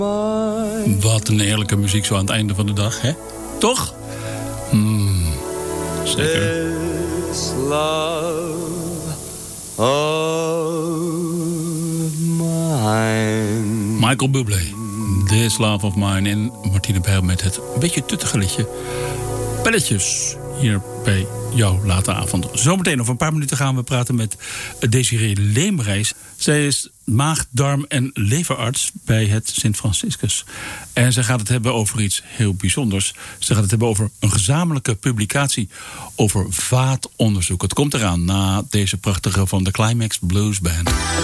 Wat een eerlijke muziek zo aan het einde van de dag, hè? Toch? Zeker. This love of mine. Michael Bublé, This Love of Mine. En Martine Bijl met het een beetje tuttige liedje Pelletjes. Hier bij jouw late avond. Zometeen over een paar minuten gaan we praten met Desiree Leemreis. Zij is maag, darm en leverarts bij het Sint Franciscus. En ze gaat het hebben over iets heel bijzonders. Ze gaat het hebben over een gezamenlijke publicatie over vaatonderzoek. Het komt eraan na deze prachtige van de Climax Blues Band.